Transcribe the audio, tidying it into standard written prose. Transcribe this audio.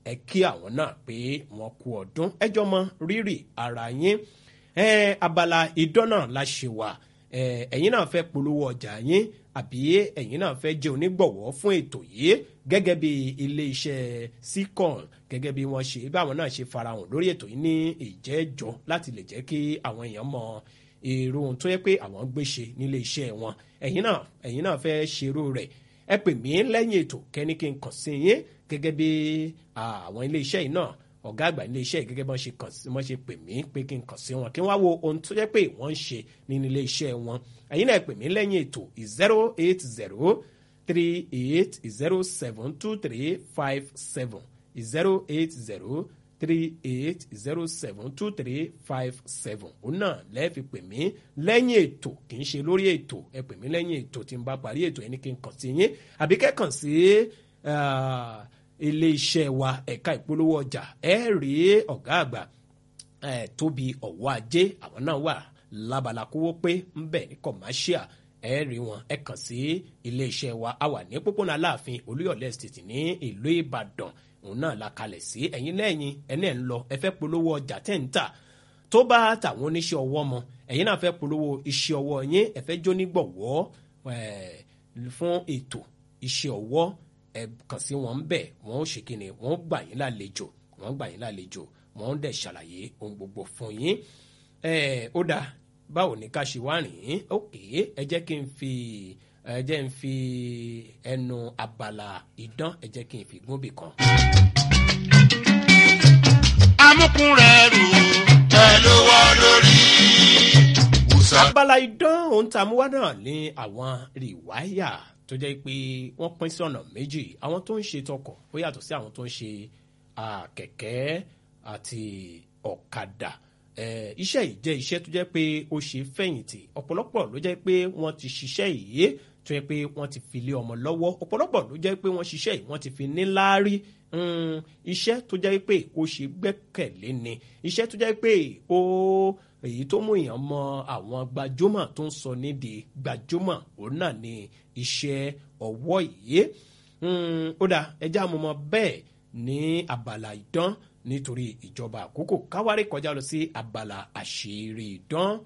ẹ kí àwọn náà pé wọ́n kú ọdún ẹjọ́ mọ rírì ara yín abala idán náà la ṣe wà ẹ̀yin náà fẹ́ polówó ọjà yín àbí ẹ̀yin náà fẹ́ jẹ́ onígbọ̀wọ́ fún ètò yìí gẹ́gẹ́ bí ilé-iṣẹ́ Seacon gẹ́gẹ́ bí wọ́n ṣe báwọn náà ṣe farahàn lórí ètò yìí ní ìjẹ́jọ́ láti lè jẹ́ kí àwọn èèyàn mọ èrò ohun tó yẹ pé àwọn gbé ṣe nílé iṣẹ́ wọn ẹ̀yin náà fẹ́ ṣerú rẹ̀ ẹ pè mí lẹ́yìn ètò kẹ́ni kí n kàn sí yín gẹ́gẹ́ bí àwọn ilé iṣẹ́ yìí náà ọ̀gá àgbà ilé iṣẹ́ gẹ́gẹ́ bí wọ́n ṣe pè mí pé kí n kàn sí wọn kí wọ́n wá wo ohun tó jẹ́ pé wọ́n ń ṣe nínú ilé iṣẹ́ wọn ẹ̀yin náà pè mí lẹ́yìn ètò 08038072357 08038072357 òun náà lẹ́ẹ̀fi pè mí lẹ́yìn ètò kì í ṣe lórí ètò ẹ pè mí lẹ́yìn ètò tí n bá parí ètò ẹni kí n kàn sí yín àbí kẹ́kàn sí ilé iṣẹ́ wa ẹ̀ka ìpolówó ọjà ẹ rí ọ̀gá àgbà Tóbi Ọ̀wọ́ Ajé àwọn náà wà lábala kówó pé ń bẹ̀ ní commercial ẹ rí wọn ẹ kàn sí ilé iṣẹ́ wa a wà ní pópónà Aláàfin Olúyọ̀lé Estate ní ìlú Ìbàdàn òun náà la kalẹ̀ sí ẹ̀yin lẹ́yìn ẹni ẹ̀ ń lọ ẹ fẹ́ polówó ọjà tẹ́ ń tà tó bá tàwọn oníṣẹ́ ọwọ́ mọ ẹ̀yin náà fẹ́ polówó iṣẹ́ ọwọ́ yín ẹ fẹ́ jó nígbọ̀wọ́ fún ètò iṣẹ́ ọwọ́ ẹ kàn sí wọn bẹ̀ wọ́n ó ṣe kíni wọ́n gbà yín lálejò wọ́n dẹ̀ ṣàlàyé ohun gbogbo fún yín ó dáa báwo ni ká ṣe wá rìn ókè ẹ jẹ́ n fi ẹnu abala idán ẹ jẹ́ kí n fi gún bì kan. amúkún rẹ̀ rù ẹ ló wọ́ lórí. abala idán ohun tá a mú wá náà ní àwọn rìwáyà tó jẹ́ pé wọ́n pín sí ọ̀nà méjì àwọn tó ń ṣe tọkọ̀ ó yàtọ̀ sí àwọn tó ń ṣe kẹ̀kẹ́ àti ọ̀kadà iṣẹ́ yìí jẹ́ iṣẹ́ tó jẹ́ pé ó ṣe fẹ̀yìntì ọ̀pọ̀lọpọ̀ ló jẹ́ pé wọ́n ti ṣiṣẹ́ yìí tó jẹ́ pé wọ́n ti fi lé ọmọ lọ́wọ́ ọ̀pọ̀lọpọ̀ ló jẹ́ pé wọ́n ṣiṣẹ́ yìí wọ́n ti fi níláárí iṣẹ́ tó jẹ́ pé ó ṣe gbẹ́kẹ̀lé ni iṣẹ́ tó jẹ́ pé èyí tó mú èèyàn mọ àwọn gbajúmọ̀ tó ń sọ nídìí gbajúmọ̀ òun náà ni iṣẹ́ ọwọ́ yìí ó dà ẹjẹ́ àmọ́mọ́ bẹ́ẹ̀ ní abala idán nítorí ìjọba àkókò káwárí kọjá lọ sí abala àṣírí idán.